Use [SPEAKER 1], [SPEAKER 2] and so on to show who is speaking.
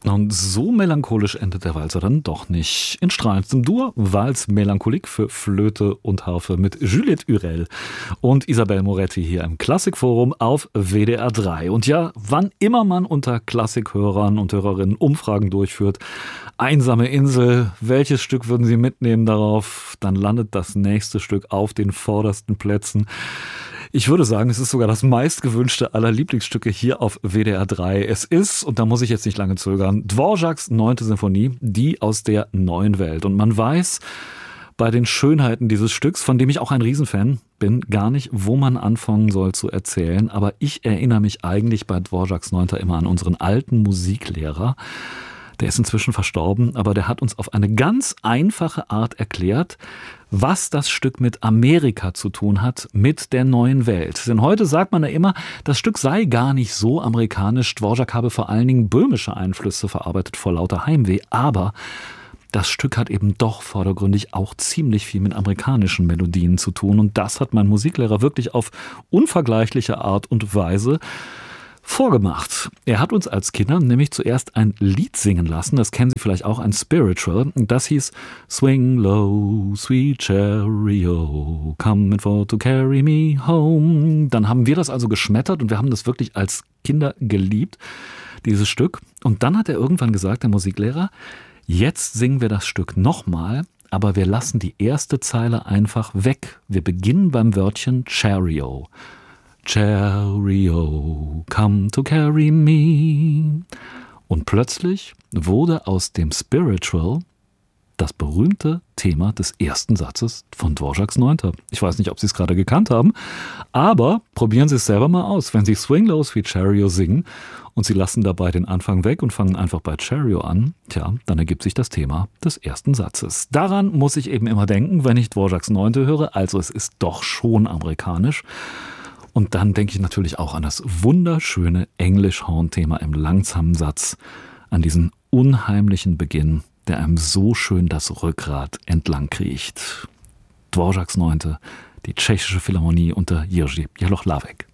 [SPEAKER 1] Und so melancholisch endet der Walzer dann doch nicht. In strahlendem Dur Valse Melancholique für Flöte und Harfe mit Juliette Hurel und Isabelle Moretti hier im Klassikforum auf WDR 3. Und ja, wann immer man unter Klassikhörern und Hörerinnen Umfragen durchführt, einsame Insel, welches Stück würden Sie mitnehmen darauf? Dann landet das nächste Stück auf den vordersten Plätzen. Ich würde sagen, es ist sogar das meistgewünschte aller Lieblingsstücke hier auf WDR 3. Es ist, und da muss ich jetzt nicht lange zögern, Dvořáks 9. Sinfonie, die aus der neuen Welt. Und man weiß bei den Schönheiten dieses Stücks, von dem ich auch ein Riesenfan bin, gar nicht, wo man anfangen soll zu erzählen. Aber ich erinnere mich eigentlich bei Dvořáks 9. immer an unseren alten Musiklehrer. Der ist inzwischen verstorben, aber der hat uns auf eine ganz einfache Art erklärt, was das Stück mit Amerika zu tun hat, mit der neuen Welt. Denn heute sagt man ja immer, das Stück sei gar nicht so amerikanisch. Dvořák habe vor allen Dingen böhmische Einflüsse verarbeitet vor lauter Heimweh. Aber das Stück hat eben doch vordergründig auch ziemlich viel mit amerikanischen Melodien zu tun. Und das hat mein Musiklehrer wirklich auf unvergleichliche Art und Weise vorgemacht. Er hat uns als Kinder nämlich zuerst ein Lied singen lassen, das kennen Sie vielleicht auch, ein Spiritual, und das hieß Swing low, sweet chariot, come for to carry me home. Dann haben wir das also geschmettert und wir haben das wirklich als Kinder geliebt, dieses Stück. Und dann hat er irgendwann gesagt, der Musiklehrer, jetzt singen wir das Stück nochmal, aber wir lassen die erste Zeile einfach weg. Wir beginnen beim Wörtchen chariot. Chariot, come to carry me. Und plötzlich wurde aus dem Spiritual das berühmte Thema des ersten Satzes von Dvořáks 9. Ich weiß nicht, ob Sie es gerade gekannt haben, aber probieren Sie es selber mal aus. Wenn Sie Swing Low Sweet Chariot singen und Sie lassen dabei den Anfang weg und fangen einfach bei Chariot an, dann ergibt sich das Thema des ersten Satzes. Daran muss ich eben immer denken, wenn ich Dvořáks 9. höre, also es ist doch schon amerikanisch. Und dann denke ich natürlich auch an das wunderschöne English-Horn-Thema im langsamen Satz, an diesen unheimlichen Beginn, der einem so schön das Rückgrat entlang kriecht. Dvořáks 9., die tschechische Philharmonie unter Jiří Bělohlávek.